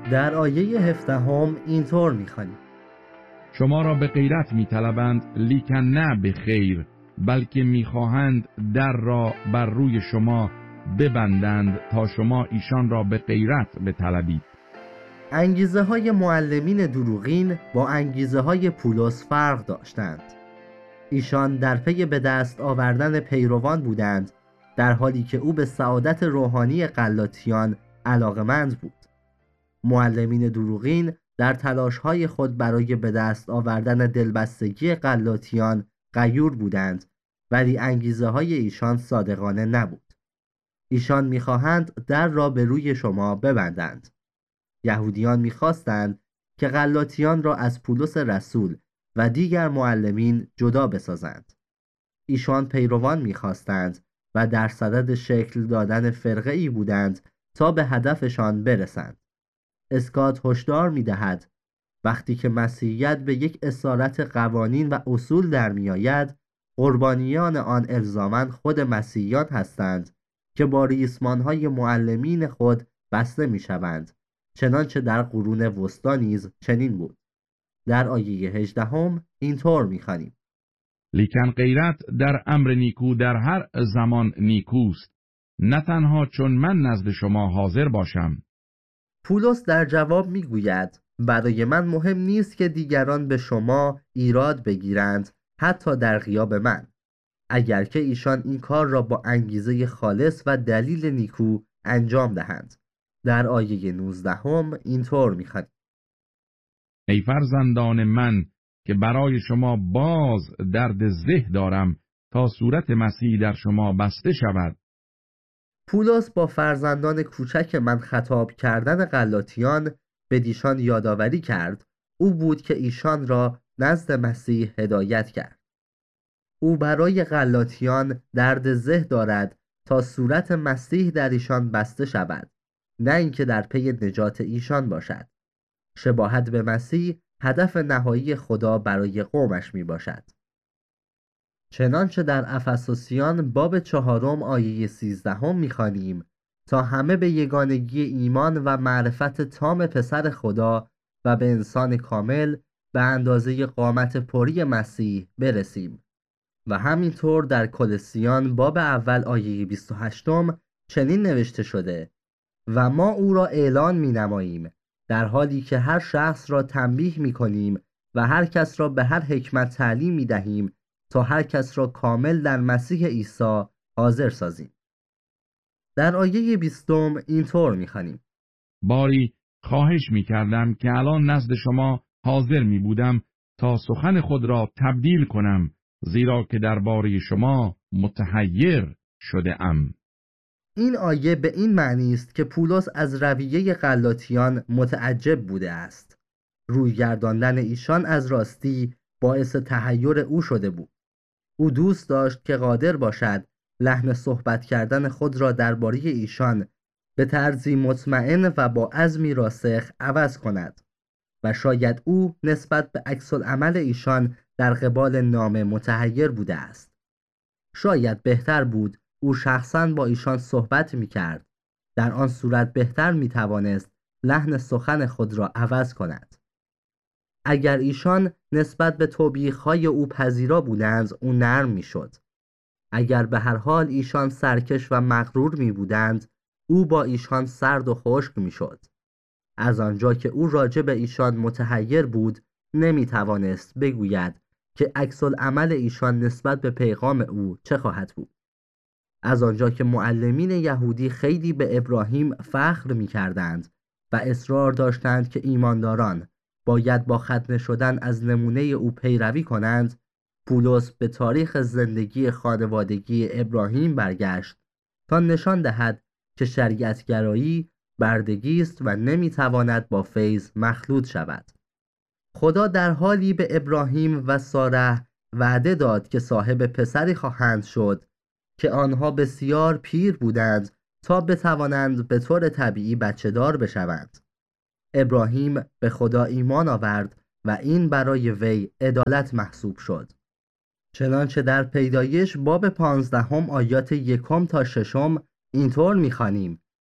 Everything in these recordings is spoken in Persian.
در آیه 17 اینطور می‌خوانیم: شما را به غیرت می‌طلبند، لیکن نه به خیر، بلکه می‌خواهند در را بر روی شما ببندند تا شما ایشان را به غیرت بطلبید. انگیزه های معلمین دروغین با انگیزه های پولس فرق داشتند. ایشان در پی به دست آوردن پیروان بودند، در حالی که او به سعادت روحانی غلاطیان علاقمند بود. معلمین دروغین در تلاش‌های خود برای به دست آوردن دلبستگی غلاطیان غیور بودند، ولی انگیزه‌های ایشان صادقانه نبود. ایشان می‌خواهند در را به روی شما ببندند. یهودیان می‌خواستند که غلاطیان را از پولس رسول و دیگر معلمین جدا بسازند. ایشان پیروان می‌خواستند و در صدد شکل دادن فرقه‌ای بودند تا به هدفشان برسند. اسکات هشدار می‌دهد وقتی که مسیحیت به یک اسارت قوانین و اصول در می‌آید، قربانیان آن الزاماً خود مسیحیان هستند که با ریسمان‌های معلمین خود بسته می‌شوند، چنانچه در قرون وسطی نیز چنین بود. در آیه 18 اینطور می‌خوانیم: لیکن غیرت در امر نیکو در هر زمان نیکوست، نه تنها چون من نزد شما حاضر باشم. پولس در جواب میگوید برای من مهم نیست که دیگران به شما ایراد بگیرند، حتی در غیاب من، اگر که ایشان این کار را با انگیزه خالص و دلیل نیکو انجام دهند. در آیه 19 اینطور میخوانیم: ای فرزندان من که برای شما باز درد زه دارم تا صورت مسیح در شما بسته شود. پولس با فرزندان کوچک من خطاب کردن غلاطیان به دیشان یادآوری کرد او بود که ایشان را نزد مسیح هدایت کرد. او برای غلاطیان درد زه دارد تا صورت مسیح در ایشان بسته شود، نه اینکه در پی نجات ایشان باشد. شباهت به مسیح هدف نهایی خدا برای قومش می باشد. چنانچه در افسوسیان باب 4 آیه 13 می‌خوانیم تا همه به یگانگی ایمان و معرفت تام پسر خدا و به انسان کامل به اندازه قامت پری مسیح برسیم. و همینطور در کلسیان باب اول آیه 28 چنین نوشته شده: و ما او را اعلان می‌نماییم، در حالی که هر شخص را تنبیه می‌کنیم و هر کس را به هر حکمت تعلیم می‌دهیم تا هر کس را کامل در مسیح عیسی حاضر سازیم. در آیه 20 اینطور می‌خوانیم: باری خواهش می‌کردم که الان نزد شما حاضر می‌بودم تا سخن خود را تبدیل کنم، زیرا که درباره شما متحیر شده ام. این آیه به این معنی است که پولس از رویه غلاطیان متعجب بوده است. روی گرداندن ایشان از راستی باعث تحیر او شده بود. او دوست داشت که قادر باشد لحن صحبت کردن خود را درباره ایشان به طرزی مطمئن و با عزمی راسخ عوض کند و شاید او نسبت به عکس‌العمل ایشان در قبال نام متحیر بوده است. شاید بهتر بود او شخصاً با ایشان صحبت می کرد. در آن صورت بهتر می توانست لحن سخن خود را عوض کند. اگر ایشان نسبت به توبیخ‌های او پذیرا بودند، او نرم می شد. اگر به هر حال ایشان سرکش و مغرور می بودند، او با ایشان سرد و خشک می شد. از آنجا که او راجع به ایشان متحیر بود، نمی توانست بگوید که عکس‌العمل ایشان نسبت به پیغام او چه خواهد بود. از آنجا که معلمین یهودی خیلی به ابراهیم فخر می کردند و اصرار داشتند که ایمانداران باید با ختنه شدن از نمونه او پیروی کنند، پولس به تاریخ زندگی خانوادگی ابراهیم برگشت تا نشان دهد که شریعتگرایی بردگی است و نمیتواند با فیض مخلوط شود. خدا در حالی به ابراهیم و ساره وعده داد که صاحب پسری خواهند شد که آنها بسیار پیر بودند تا بتوانند به طور طبیعی بچه دار بشوند. ابراهیم به خدا ایمان آورد و این برای وی عدالت محسوب شد. چنانچه در پیدایش باب 15 آیات 1 تا 6 اینطور می‌خوانیم: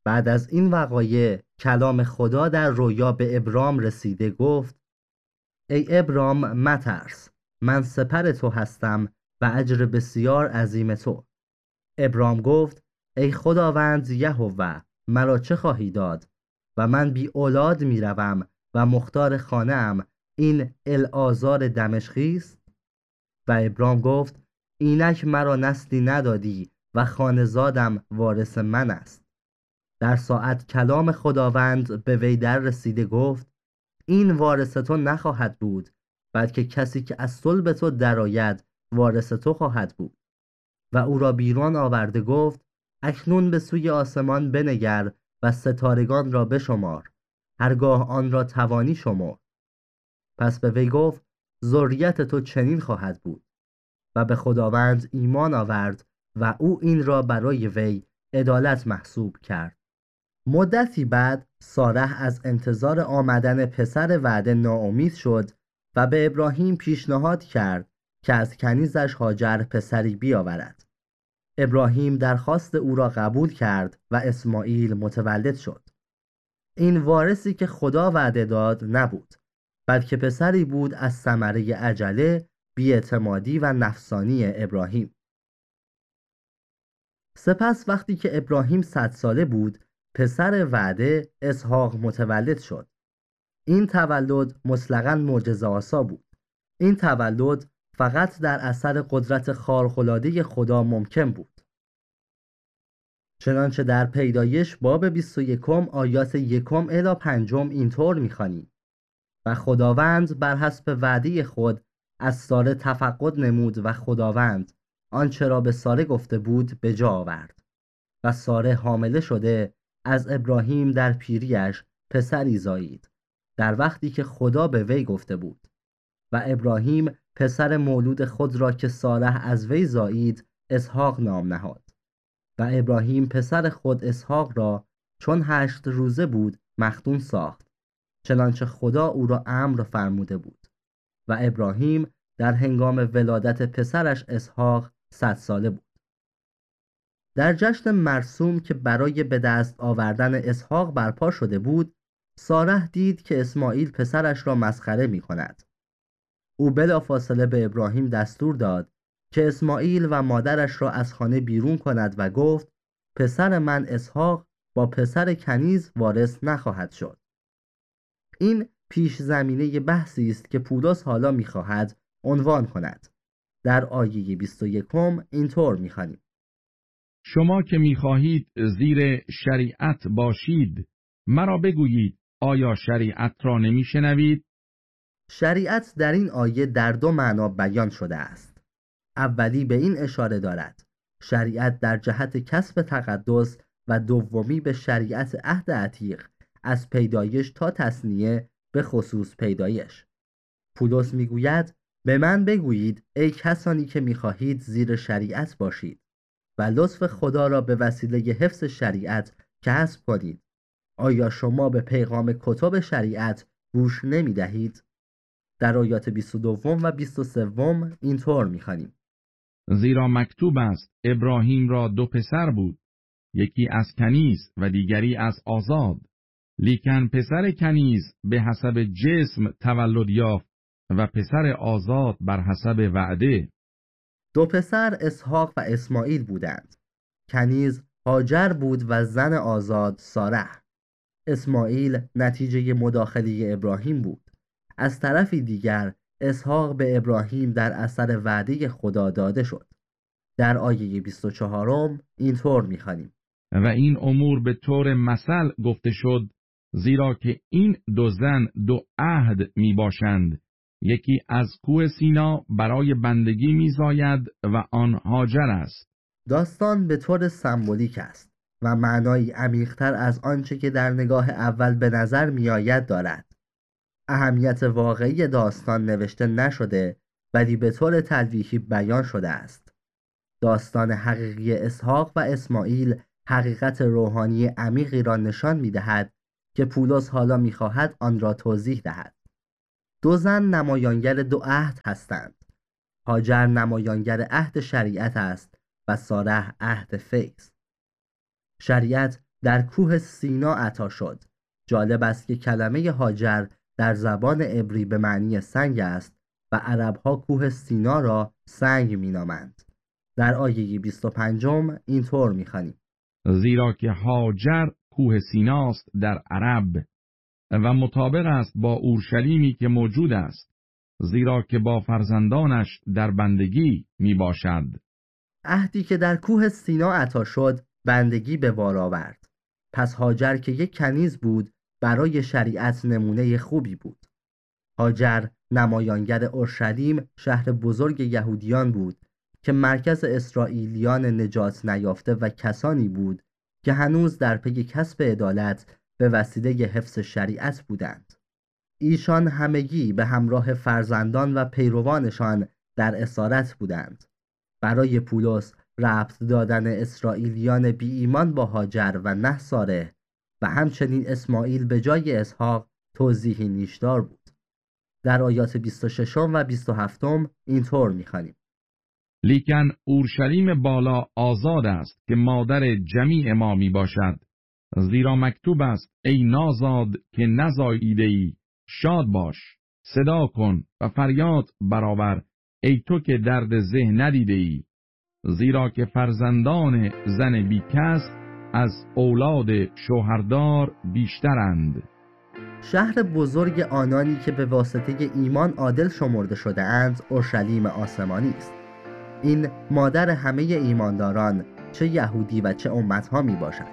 بعد از این وقایع کلام خدا در رویا به ابرام رسیده گفت: ای ابرام مترس، من سپر تو هستم و اجر بسیار عظیم تو. ابرام گفت: ای خداوند یهوه، مرا چه خواهی داد؟ و من بی اولاد می روم و مختار خانه ام، این العازار دمشقی است. و ابرام گفت: اینک مرا نسلی ندادی و خانه‌زادم وارث من است. در ساعت کلام خداوند به وی در رسیده گفت: این وارث تو نخواهد بود، بلکه کسی که از صلب تو درآید وارث تو خواهد بود. و او را بیرون آورده گفت: اکنون به سوی آسمان بنگر و ستارگان را بشمار، هرگاه آن را توانی شمرد. پس به وی گفت: ذریت تو چنین خواهد بود. و به خداوند ایمان آورد و او این را برای وی عدالت محسوب کرد. مدتی بعد سارح از انتظار آمدن پسر وعده ناامید شد و به ابراهیم پیشنهاد کرد که از کنیزش هاجر پسری بیاورد. ابراهیم درخواست او را قبول کرد و اسماعیل متولد شد. این وارثی که خدا وعده داد نبود، بلکه پسری بود از ثمره عجله، بی‌اعتمادی و نفسانی ابراهیم. سپس وقتی که ابراهیم 100 ساله بود، پسر وعده اسحاق متولد شد. این تولد مطلقاً معجزه‌آسا بود. این تولد فقط در اثر قدرت خارق‌العاده خدا ممکن بود. چنانچه در پیدایش باب 21 آیات 1 الی 5 اینطور می‌خوانیم: و خداوند بر حسب وعده خود از ساره تفقد نمود و خداوند آنچه را به ساره گفته بود به جا آورد. و ساره حامله شده از ابراهیم در پیریش پسری زایید، در وقتی که خدا به وی گفته بود. و ابراهیم پسر مولود خود را که ساره از وی زایید اسحاق نام نهاد. و ابراهیم پسر خود اسحاق را چون 8 روزه بود مختون ساخت، چنانچه خدا او را امر فرموده بود. و ابراهیم در هنگام ولادت پسرش اسحاق 100 ساله بود. در جشن مرسوم که برای به دست آوردن اسحاق برپا شده بود، ساره دید که اسماعیل پسرش را مسخره می کند. او بلافاصله به ابراهیم دستور داد که اسماعیل و مادرش را از خانه بیرون کند و گفت: پسر من اسحاق با پسر کنیز وارث نخواهد شد. این پیش زمینه بحثی است که پولس حالا می‌خواهد عنوان کند. در آیه 21 اینطور می‌خوانیم: شما که می‌خواهید زیر شریعت باشید، مرا بگویید آیا شریعت را نمی‌شنوید؟ شریعت در این آیه در 2 معنا بیان شده است. اولی به این اشاره دارد شریعت در جهت کسب تقدس و دومی به شریعت عهد عتیق از پیدایش تا تثنیه به خصوص پیدایش. پولس میگوید: به من بگویید ای کسانی که میخواهید زیر شریعت باشید و لطف خدا را به وسیله حفظ شریعت کسب کنید. آیا شما به پیغام کتب شریعت گوش نمی دهید؟ در آیات 22 و 23 اینطور میخوانیم: زیرا مکتوب است ابراهیم را 2 پسر بود، یکی از کنیز و دیگری از آزاد. لیکن پسر کنیز به حسب جسم تولد یافت و پسر آزاد بر حسب وعده. 2 پسر اسحاق و اسماعیل بودند. کنیز هاجر بود و زن آزاد ساره. اسماعیل نتیجه مداخله ابراهیم بود. از طرفی دیگر اسحاق به ابراهیم در اثر وعده خدا داده شد. در آیه 24 اینطور می‌خوانیم: و این امور به طور مثل گفته شد، زیرا که این 2 زن 2 عهد می باشند، یکی از کوه سینا برای بندگی می زاید و آن هاجر است. داستان به طور سمبولیک است و معنایی عمیق‌تر از آنچه که در نگاه اول به نظر می آید دارد. اهمیت واقعی داستان نوشته نشده، ولی به طور تلویحی بیان شده است. داستان حقیقی اسحاق و اسماعیل حقیقت روحانی عمیقی را نشان می‌دهد که پولس حالا می‌خواهد آن را توضیح دهد. 2 زن نمایانگر 2 عهد هستند. هاجر نمایانگر عهد شریعت است و ساره عهد فیض. شریعت در کوه سینا عطا شد. جالب است که کلمه هاجر در زبان عبری به معنی سنگ است و عرب‌ها کوه سینا را سنگ می‌نامند. در آیه 25 اینطور می‌خوانیم: زیرا که هاجر کوه سیناست در عرب و مطابق است با اورشلیمی که موجود است، زیرا که با فرزندانش در بندگی می باشد. عهدی که در کوه سینا عطا شد بندگی به بار آورد. پس هاجر که یک کنیز بود برای شریعت نمونه خوبی بود. هاجر نمایانگر اورشلیم، شهر بزرگ یهودیان بود که مرکز اسرائیلیان نجات نیافته و کسانی بود که هنوز در پی کسب عدالت به وسیله حفظ شریعت بودند. ایشان همگی به همراه فرزندان و پیروانشان در اسارت بودند. برای پولس ربط دادن اسرائیلیان بی ایمان با هاجر و نحساره و همچنین اسماعیل به جای اسحاق توضیحی نیشدار بود. در آیات 26 و 27 اینطور می‌خوانیم: لیکن اورشلیم بالا آزاد است که مادر جمیع ما می باشد، زیرا مکتوب است ای نازاد که نزاییده‌ای، شاد باش، صدا کن و فریاد برآور ای تو که درد زه ندیده‌ای، زیرا که فرزندان زن بیکس از اولاد شوهردار بیشترند. شهر بزرگ آنانی که به واسطه ایمان عادل شمرده شده اند اورشلیم آسمانی است. این مادر همه ایمانداران، چه یهودی و چه امتها می باشد.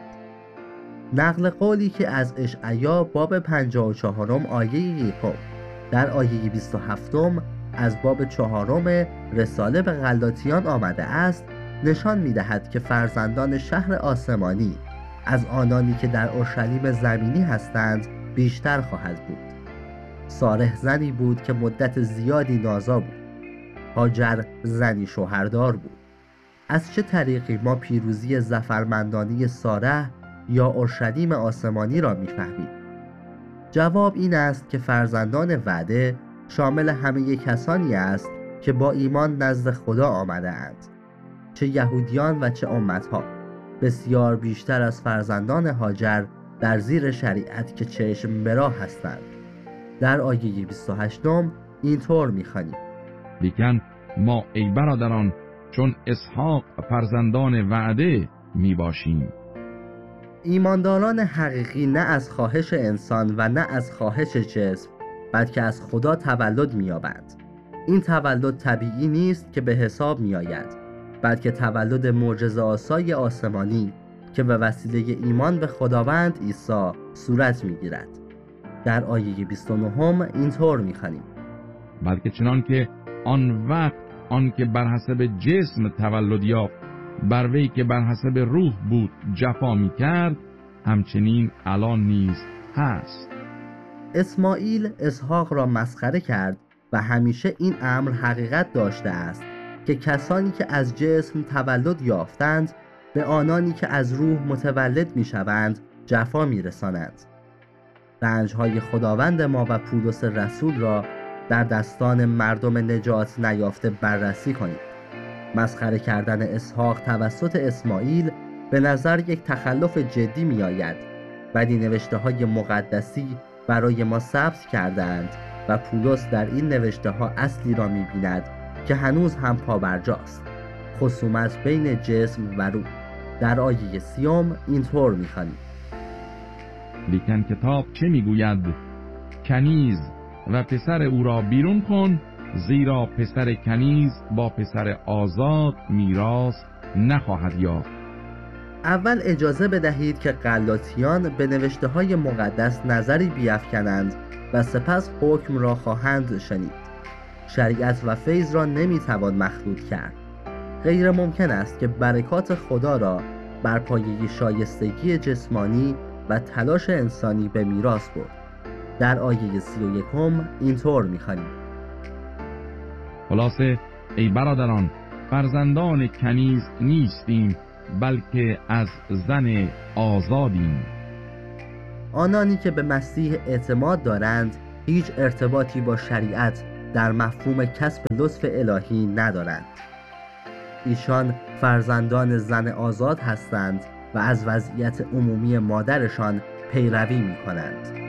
نقل قولی که از اشعیا باب 54 آیه 1 در آیه 27 از باب 4 رساله به غلاطیان آمده است نشان می دهد که فرزندان شهر آسمانی از آنانی که در اورشلیم زمینی هستند بیشتر خواهد بود. سارح زنی بود که مدت زیادی نازا بود. هاجر زنی شوهردار بود. از چه طریقی ما پیروزی ظفرمندانه سارح یا اورشلیم آسمانی را می‌فهمیم؟ جواب این است که فرزندان وعده شامل همه کسانی است که با ایمان نزد خدا آمده اند، چه یهودیان و چه امتها، بسیار بیشتر از فرزندان هاجر در زیر شریعت که چشم به راه هستند. در آیه 28 اینطور می‌خوانیم: لیکن ما ای برادران چون اسحاق فرزندان وعده می باشیم. ایمانداران حقیقی نه از خواهش انسان و نه از خواهش جسم بلکه از خدا تولد می‌یابند. این تولد طبیعی نیست که به حساب می‌آید، بلکه تولد معجزه‌آسای آسمانی که به وسیله ایمان به خداوند عیسی صورت می‌گیرد. در آیه 29 اینطور می‌خوانیم: بلکه چنان که آن وقت آن که بر حسب جسم تولد یافت بر وی که بر حسب روح بود جفا می کرد، همچنین الان نیز هست. اسماعیل اسحاق را مسخره کرد و همیشه این امر حقیقت داشته است که کسانی که از جسم تولد یافتند به آنانی که از روح متولد می شوند جفا می رسانند. رنجهای خداوند ما و پولس رسول را در دستان مردم نجات نیافته بررسی کنید. مسخره کردن اسحاق توسط اسماعیل به نظر یک تخلف جدی می آید، ولی نوشته های مقدسی برای ما ثبت کردند و پولس در این نوشته ها اصلی را می بیند که هنوز هم پابرجاست: خصومت بین جسم و روح. در آیه 30 اینطور می خوانیم: لیکن کتاب چه می گوید؟ کنیز و پسر او را بیرون کن، زیرا پسر کنیز با پسر آزاد میراث نخواهد یافت. اول اجازه بدهید که غلاطیان به نوشته های مقدس نظری بیفکنند و سپس حکم را خواهند شنید. شریعت و فیض را نمیتوان مخلوط کرد. غیر ممکن است که برکات خدا را بر پایه شایستگی جسمانی و تلاش انسانی به میراث برد. در آیه 31 اینطور می‌خوانیم: خلاصه ای برادران فرزندان کنیز نیستیم، بلکه از زن آزادیم. آنانی که به مسیح اعتماد دارند هیچ ارتباطی با شریعت در مفهوم کسب لطف الهی ندارند. ایشان فرزندان زن آزاد هستند و از وضعیت عمومی مادرشان پیروی می کنند.